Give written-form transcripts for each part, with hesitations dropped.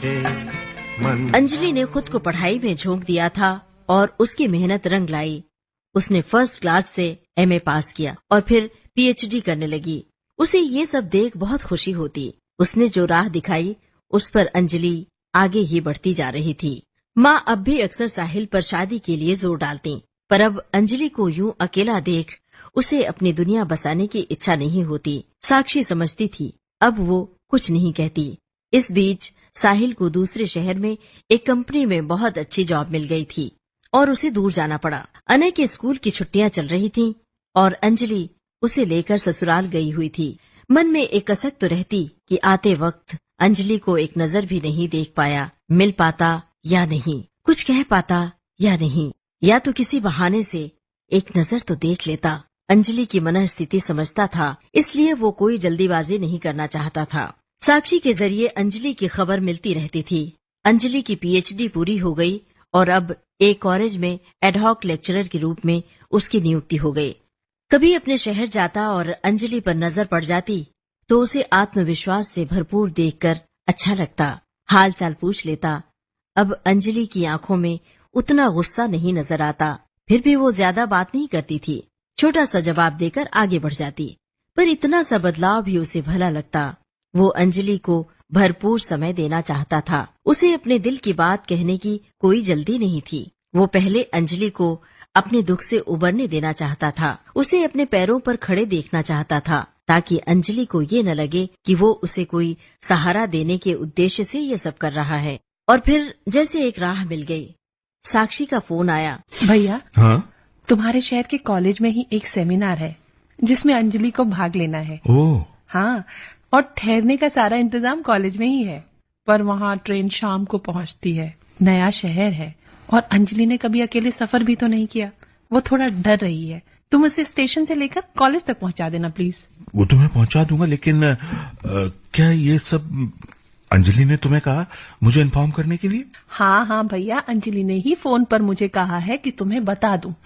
अंजलि ने खुद को पढ़ाई में झोंक दिया था और उसकी मेहनत रंग लाई। उसने फर्स्ट क्लास से एमए पास किया और फिर पीएचडी करने लगी। उसे ये सब देख बहुत खुशी होती। उसने जो राह दिखाई उस पर अंजलि आगे ही बढ़ती जा रही थी। माँ अब भी अक्सर साहिल पर शादी के लिए जोर डालती, पर अब अंजलि को यूं अकेला देख उसे अपनी दुनिया बसाने की इच्छा नहीं होती। साक्षी समझती थी, अब वो कुछ नहीं कहती। इस बीच साहिल को दूसरे शहर में एक कंपनी में बहुत अच्छी जॉब मिल गई थी और उसे दूर जाना पड़ा। अनय के स्कूल की छुट्टियां चल रही थीं और अंजलि उसे लेकर ससुराल गई हुई थी। मन में एक कसक तो रहती कि आते वक्त अंजलि को एक नजर भी नहीं देख पाया, मिल पाता या नहीं, कुछ कह पाता या नहीं, या तो किसी बहाने से एक नजर तो देख लेता। अंजलि की मनःस्थिति समझता था, इसलिए वो कोई जल्दीबाजी नहीं करना चाहता था। साक्षी के जरिए अंजलि की खबर मिलती रहती थी। अंजलि की पीएचडी पूरी हो गई और अब एक कॉलेज में एडहॉक लेक्चरर के रूप में उसकी नियुक्ति हो गई। कभी अपने शहर जाता और अंजलि पर नजर पड़ जाती तो उसे आत्मविश्वास से भरपूर देखकर अच्छा लगता, हाल चाल पूछ लेता। अब अंजलि की आंखों में उतना गुस्सा नहीं नजर आता, फिर भी वो ज्यादा बात नहीं करती थी, छोटा सा जवाब देकर आगे बढ़ जाती। पर इतना सा बदलाव भी उसे भला लगता। वो अंजलि को भरपूर समय देना चाहता था। उसे अपने दिल की बात कहने की कोई जल्दी नहीं थी। वो पहले अंजलि को अपने दुख से उबरने देना चाहता था। उसे अपने पैरों पर खड़े देखना चाहता था, ताकि अंजलि को ये न लगे कि वो उसे कोई सहारा देने के उद्देश्य से ये सब कर रहा है। और फिर जैसे एक राह मिल गई। साक्षी का फोन आया। भैया, हाँ? तुम्हारे शहर के कॉलेज में ही एक सेमिनार है जिसमें अंजलि को भाग लेना है। ओह। हाँ, और ठहरने का सारा इंतजाम कॉलेज में ही है, पर वहाँ ट्रेन शाम को पहुँचती है। नया शहर है और अंजलि ने कभी अकेले सफर भी तो नहीं किया। वो थोड़ा डर रही है। तुम उसे स्टेशन से लेकर कॉलेज तक पहुँचा देना प्लीज। वो तो मैं पहुँचा दूंगा, लेकिन क्या ये सब अंजलि ने तुम्हें कहा मुझे इन्फॉर्म करने के लिए? हाँ भैया, अंजलि ने ही फोन पर मुझे कहा है कि तुम्हें बता दूं।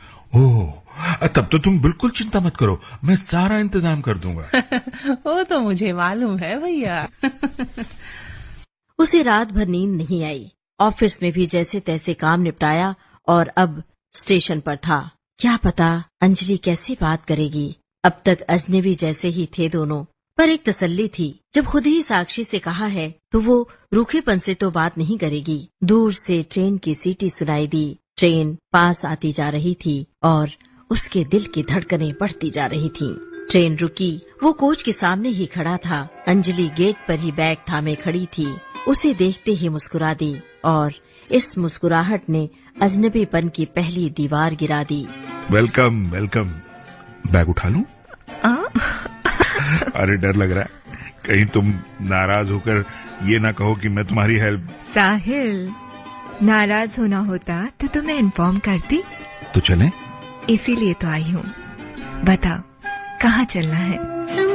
ओह, तब तो तुम बिल्कुल चिंता मत करो, मैं सारा इंतजाम कर दूंगा। वो तो मुझे मालूम है भैया। उसे रात भर नींद नहीं आई। ऑफिस में भी जैसे तैसे काम निपटाया और अब स्टेशन पर था। क्या पता अंजलि कैसे बात करेगी। अब तक अजनबी जैसे ही थे दोनों, पर एक तसल्ली थी, जब खुद ही साक्षी से कहा है तो वो रूखेपन से तो बात नहीं करेगी। दूर से ट्रेन की सीटी सुनाई दी। ट्रेन पास आती जा रही थी और उसके दिल की धड़कनें बढ़ती जा रही थीं। ट्रेन रुकी। वो कोच के सामने ही खड़ा था। अंजलि गेट पर ही बैग थामे खड़ी थी। उसे देखते ही मुस्कुरा दी और इस मुस्कुराहट ने अजनबीपन की पहली दीवार गिरा दी। Welcome welcome. बैग उठा लूं? अरे डर लग रहा है, कहीं तुम नाराज होकर ये ना कहो कि मैं तुम्हारी हेल्प। साहिल, नाराज होना होता तो तुम्हें इन्फॉर्म करती। तो चलें? इसीलिए तो आई हूँ। बताओ कहाँ चलना है?